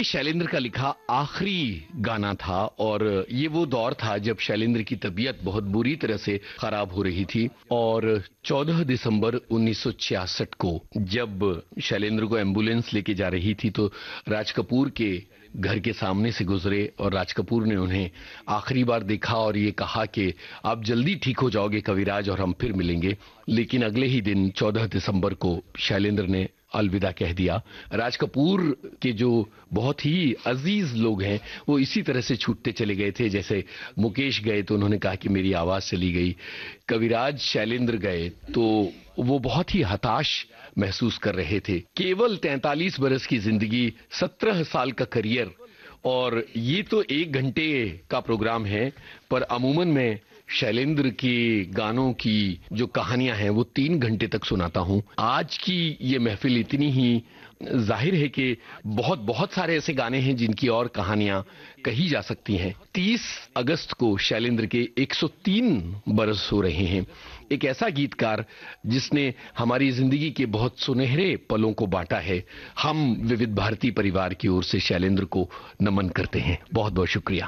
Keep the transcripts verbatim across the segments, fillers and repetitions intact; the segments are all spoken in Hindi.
शैलेंद्र का लिखा आखिरी गाना था और ये वो दौर था जब शैलेंद्र की तबीयत बहुत बुरी तरह से खराब हो रही थी। और चौदह दिसंबर उन्नीस सौ छियासठ को जब शैलेंद्र को एम्बुलेंस लेके जा रही थी तो राज कपूर के घर के सामने से गुजरे और राज कपूर ने उन्हें आखिरी बार देखा और ये कहा कि आप जल्दी ठीक हो जाओगे कविराज और हम फिर मिलेंगे। लेकिन अगले ही दिन चौदह दिसंबर को शैलेंद्र ने अलविदा कह दिया। राज कपूर के जो बहुत ही अजीज लोग हैं वो इसी तरह से छूटते चले गए थे। जैसे मुकेश गए तो उन्होंने कहा कि मेरी आवाज चली गई, कविराज शैलेंद्र गए तो वो बहुत ही हताश महसूस कर रहे थे। केवल तैंतालीस बरस की जिंदगी, सत्रह साल का करियर, और ये तो एक घंटे का प्रोग्राम है पर अमूमन मैं शैलेंद्र के गानों की जो कहानियां हैं वो तीन घंटे तक सुनाता हूं। आज की ये महफिल इतनी ही जाहिर है कि बहुत बहुत सारे ऐसे गाने हैं जिनकी और कहानियां कही जा सकती हैं। तीस अगस्त को शैलेंद्र के एक सौ तीन बरस हो रहे हैं। एक ऐसा गीतकार जिसने हमारी जिंदगी के बहुत सुनहरे पलों को बांटा है। हम विविध भारती परिवार की ओर से शैलेंद्र को नमन करते हैं। बहुत बहुत शुक्रिया।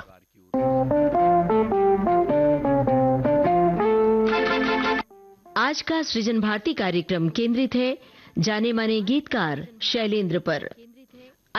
आज का सृजन भारती कार्यक्रम केंद्रित है जाने माने गीतकार शैलेंद्र पर।